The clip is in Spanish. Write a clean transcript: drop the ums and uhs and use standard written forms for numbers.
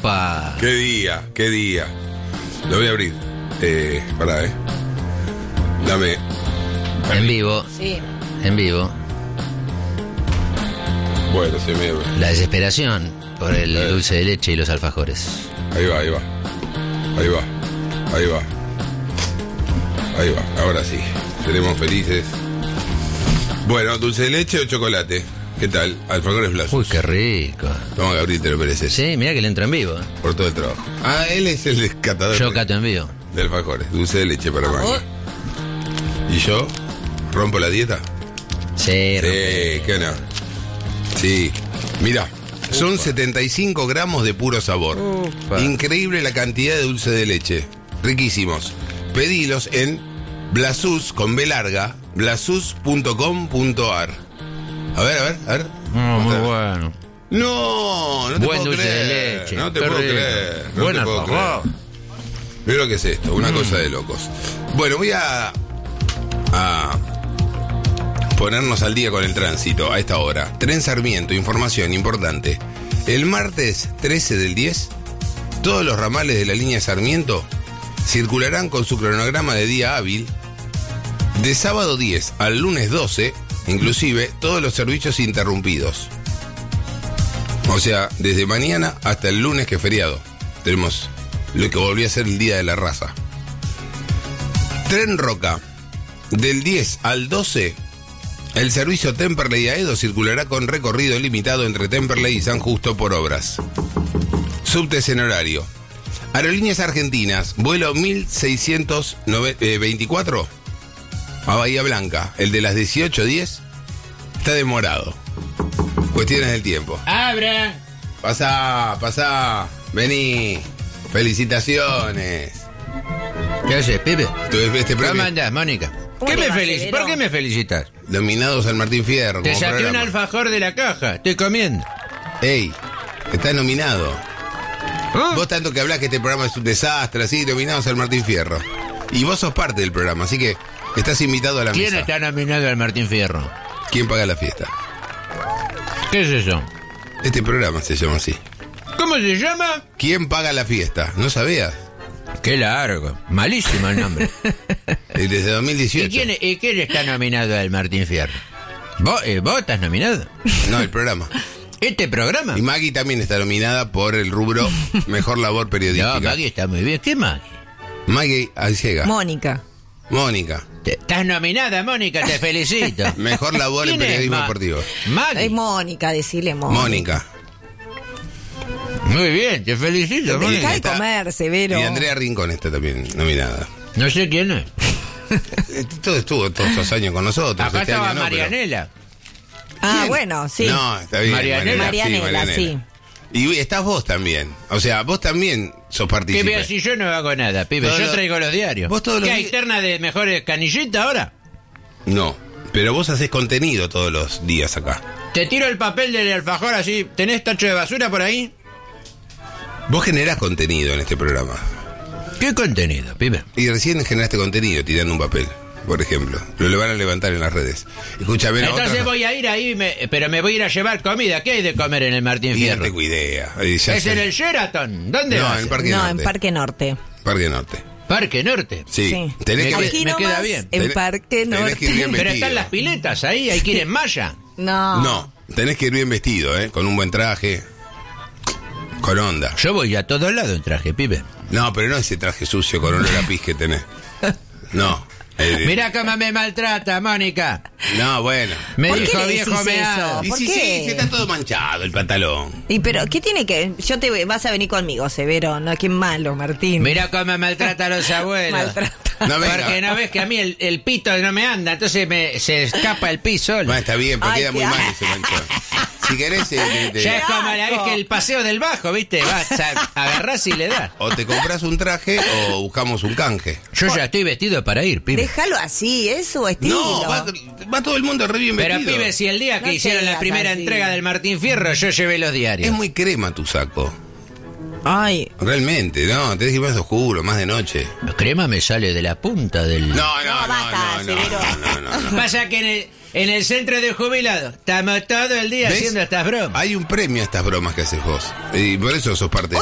Opa. Qué día. Lo voy a abrir. Pará, Dame. En vivo. Sí. En vivo. Bueno, se me... La desesperación por el dulce de leche y los alfajores. Ahí va. Ahora sí. Seremos felices. Bueno, dulce de leche o chocolate. ¿Qué tal? Alfajores Blasús. Uy, qué rico. Vamos a abrir, te lo mereces. Sí, mirá que le entro en vivo. Por todo el trabajo. Ah, él es el catador. Yo cato en vivo. De alfajores. Dulce de leche para Maggie. ¿Y yo? ¿Rompo la dieta? Sí, ¿qué no? Sí. Mira, son 75 gramos de puro sabor. Upa. Increíble la cantidad de dulce de leche. Riquísimos. Pedilos en Blasús, con B larga, blasus.com.ar. A ver. Muy bueno. No te Buen puedo dulce creer. de leche. No te Qué puedo rico. creer. No Buen te puedo alfajor. creer. Mira lo que es esto, una cosa de locos. Bueno, voy a ponernos al día con el tránsito a esta hora. Tren Sarmiento, información importante. El martes 13 del 10, todos los ramales de la línea Sarmiento circularán con su cronograma de día hábil. De sábado 10 al lunes 12, inclusive, todos los servicios interrumpidos. O sea, desde mañana hasta el lunes, que es feriado. Tenemos lo que volvió a ser el Día de la Raza. Tren Roca, del 10 al 12, el servicio Temperley a Edo circulará con recorrido limitado entre Temperley y San Justo por obras. Subtes en horario. Aerolíneas Argentinas, vuelo 1624 a Bahía Blanca, el de las 18:10, está demorado. Cuestiones del tiempo. ¡Abra! Pasá, vení. Felicitaciones. ¿Qué haces, Pipe? Este ¿Cómo premio, andás, Mónica? ¿Cómo ¿Qué le me va, felicitas? Severo? ¿Por qué me felicitas? nominados al Martín Fierro. Te como saqué un programa. alfajor de la caja. Estoy comiendo. Ey, estás nominado. ¿Ah? Vos tanto que hablás que este programa es un desastre, así, nominados al Martín Fierro. Y vos sos parte del programa, así que estás invitado a la ¿Quién mesa. está nominado al Martín Fierro? ¿Quién paga la fiesta? ¿Qué es eso? Este programa se llama así. ¿Cómo se llama? ¿Quién paga la fiesta? ¿No sabías? Qué largo. Malísimo el nombre. Desde 2018. ¿Y quién está nominado al Martín Fierro? ¿Vos estás nominado? No, el programa. ¿Este programa? Y Maggie también está nominada por el rubro Mejor Labor Periodística. No, Maggie está muy bien. ¿Qué Maggie? Maggie Alciega. Mónica. Mónica. Estás nominada, Mónica, te felicito. Mejor Labor en ¿Quién es Periodismo Deportivo. Maggie. Es Mónica, decirle Mónica. Mónica. Muy bien, te felicito, Deja Mónica. de Está- comer, Severo. Y Andrea Rincón está también nominada. No sé quién es. Todo estuvo todos estos años con nosotros. Acá este estaba año no, pero- Marianela. Ah, ¿Quién? bueno, sí. No, está bien. Marianela. Marianela, sí. Y estás vos también. O sea, vos también sos ¿Qué partícipe. veas si yo no hago nada, pibe? Todo Yo lo- traigo los diarios. Vos todos los ¿Qué hay di- terna de mejores canillitas ahora? No, pero vos haces contenido todos los días acá. Te tiro el papel del alfajor así. ¿Tenés tacho de basura por ahí? Vos generás contenido en este programa. ¿Qué contenido, pibe? Y recién generaste contenido tirando un papel, por ejemplo. Lo van a levantar en las redes. Escúchame, Entonces voy a ir ahí, pero me voy a ir a llevar comida. ¿Qué hay de comer en el Martín Y no Fierro? tengo idea. Y ya ¿Es sé. en el Sheraton? ¿Dónde No, vas? en el Parque No, Norte. en Parque Norte. Parque Norte. Parque Norte. Sí. Sí. Tenés Me- que... Aquí me nomás, queda bien. en Tenés- Parque tenés Norte. que ir bien Pero vestido. están las piletas ahí, hay que ir en malla. No. No, tenés que ir bien vestido, con un buen traje, con onda. Yo voy a todos lados en traje, pibe. No, pero no ese traje sucio con olor a pis que tenés. No. Mirá cómo me maltrata, Mónica. No, bueno. Me ¿Por qué dijo le viejo decís meado. eso? Y ¿Por sí, qué? sí, está todo manchado el pantalón. ¿Y pero qué tiene que...? Vas a venir conmigo, Severo. No, qué malo, Martín. Mirá cómo maltrata a los abuelos. Maltrata. No, venga. Porque no ves que a mí el pito no me anda, entonces se escapa el pis solo. Bueno, está bien, pero Ay, queda qué muy mal asco. ese manchón. Si querés, Ya es como la vez que el paseo del bajo, ¿viste? Agarrás y le das. o te compras un traje o buscamos un canje. Yo ya estoy vestido para ir, pibe. Déjalo así, es su estilo. No, va todo el mundo re bien Pero vestido. pibe, si el día que No hicieron la seas primera así. entrega del Martín Fierro, yo llevé los diarios. Es muy crema tu saco. Ay, Realmente, no, tenés que ir más oscuro, más de noche. La crema me sale de la punta del... No, basta, Severo. no. Pasa que en el centro de jubilados estamos todo el día ¿Ves? haciendo estas bromas. Hay un premio a estas bromas que haces vos. Y por eso sos parte de